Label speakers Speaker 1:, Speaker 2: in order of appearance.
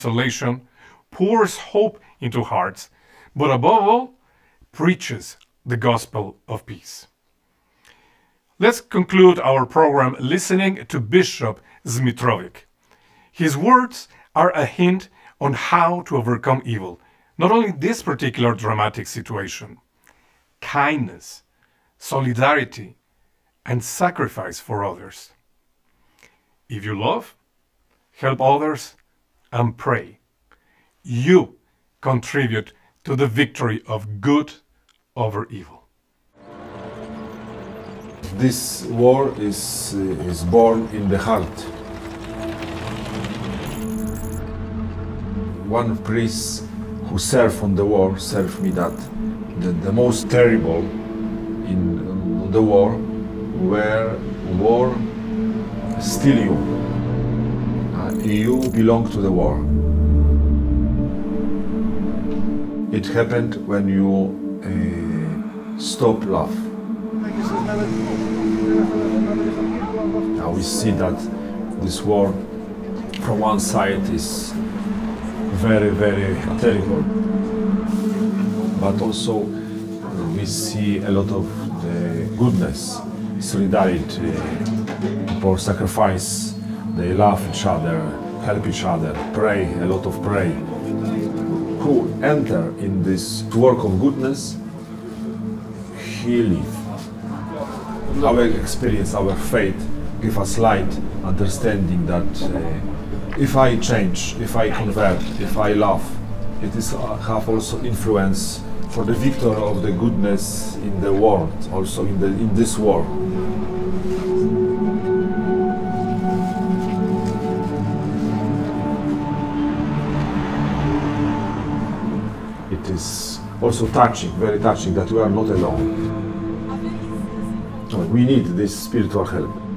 Speaker 1: isolation, pours hope into hearts, but above all, preaches the gospel of peace. Let's conclude our program listening to Bishop Zmitrovic. His words are a hint on how to overcome evil, not only in this particular dramatic situation. Kindness, solidarity, and sacrifice for others. If you love, help others, and pray, you contribute to the victory of good over evil.
Speaker 2: This war is born in the heart. One priest who served on the war served me that the most terrible in the war where war steal you. You belong to the war. It happened when you stop love. Now we see that this war from one side is very, very terrible, but also we see a lot of the goodness, solidarity, people sacrifice, they love each other, help each other, pray, a lot of pray. Who enter in this work of goodness, he live. Our experience, our faith give us light, understanding that if I change, if I convert, if I love, it is have also influence for the victory of the goodness in the world, also in this war. It is also touching, very touching, that we are not alone. We need this spiritual help.